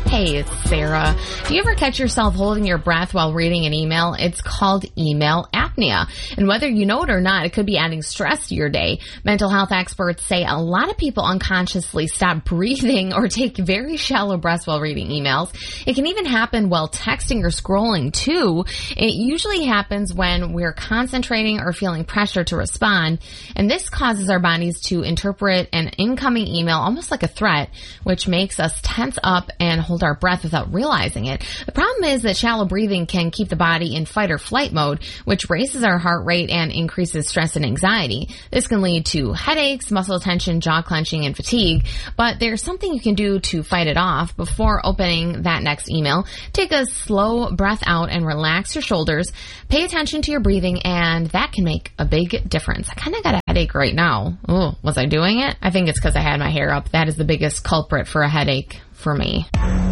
Hey, it's Sarah. Do you ever catch yourself holding your breath while reading an email? It's called email apnea. And whether you know it or not, it could be adding stress to your day. Mental health experts say a lot of people unconsciously stop breathing or take very shallow breaths while reading emails. It can even happen while texting or scrolling too. It usually happens when we're concentrating or feeling pressure to respond. And this causes our bodies to interpret an incoming email almost like a threat, which makes us tense up and hold our breath without realizing it. The problem is that shallow breathing can keep the body in fight or flight mode, which raises our heart rate and increases stress and anxiety. This can lead to headaches, muscle tension, jaw clenching, and fatigue, but there's something you can do to fight it off. Before opening that next email, take a slow breath out and relax your shoulders. Pay attention to your breathing, and that can make a big difference. I kind of got a headache right now. Oh, was I doing it? I think it's because I had my hair up. That is the biggest culprit for a headache for me.